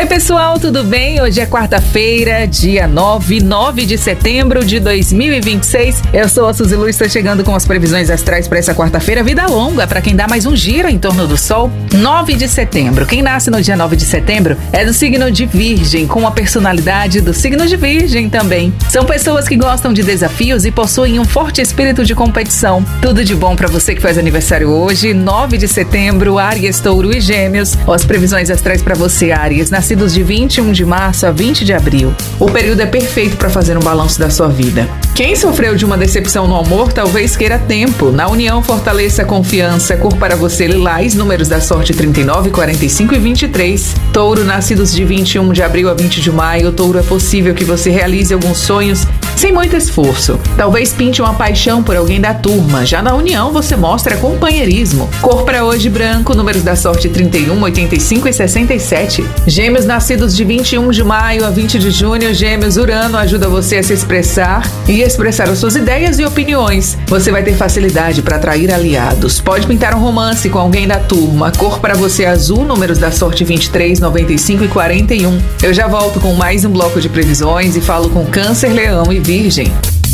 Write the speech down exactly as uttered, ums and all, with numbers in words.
Oi pessoal, tudo bem? Hoje é quarta-feira, dia nove, nove de setembro de dois mil e vinte e seis. Eu sou a Suzy Lu, estou chegando com as previsões astrais para essa quarta-feira. Vida longa, para quem dá mais um giro em torno do Sol. nove de setembro. Quem nasce no dia nove de setembro é do signo de Virgem, com a personalidade do signo de Virgem também. São pessoas que gostam de desafios e possuem um forte espírito de competição. Tudo de bom para você que faz aniversário hoje, nove de setembro, Áries, Touro e Gêmeos. As previsões astrais para você, Áries, nascidos de vinte e um de março a vinte de abril. O período é perfeito para fazer um balanço da sua vida. Quem sofreu de uma decepção no amor talvez queira tempo. Na união, fortaleça a confiança. Cor para você, lilás. Números da sorte trinta e nove, quarenta e cinco e vinte e três. Touro, nascidos de vinte e um de abril a vinte de maio. Touro, é possível que você realize alguns sonhos sem muito esforço. Talvez pinte uma paixão por alguém da turma. Já na união, você mostra companheirismo. Cor para hoje, branco. Números da sorte trinta e um, oitenta e cinco e sessenta e sete. Gêmeos, nascidos de vinte e um de maio a vinte de junho. Gêmeos, Urano ajuda você a se expressar e expressar as suas ideias e opiniões. Você vai ter facilidade para atrair aliados. Pode pintar um romance com alguém da turma. Cor para você, azul. Números da sorte vinte e três, noventa e cinco e quarenta e um. Eu já volto com mais um bloco de previsões e falo com Câncer, Leão e Virgem.